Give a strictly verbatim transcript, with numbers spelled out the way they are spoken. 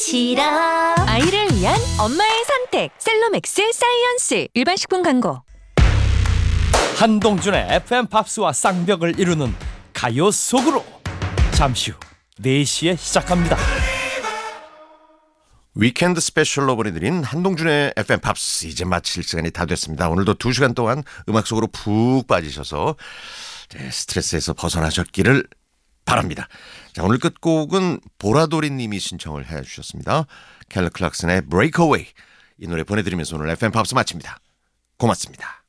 싫어. 아이를 위한 엄마의 선택 셀로맥스 사이언스. 일반 식품 광고. 한동준의 에프엠 팝스와 쌍벽을 이루는 가요 속으로 잠시 후 네 시에 시작합니다. 위켄드 스페셜로 보내드린 한동준의 에프엠 팝스 이제 마칠 시간이 다 됐습니다. 오늘도 두 시간 동안 음악 속으로 푹 빠지셔서 스트레스에서 벗어나셨기를 바랍니다. 자, 오늘 끝곡은 보라돌이 님이 신청을 해주셨습니다. 켈리 클락슨의 Breakaway 이 노래 보내드리면서 오늘 에프엠 팝스 마칩니다. 고맙습니다.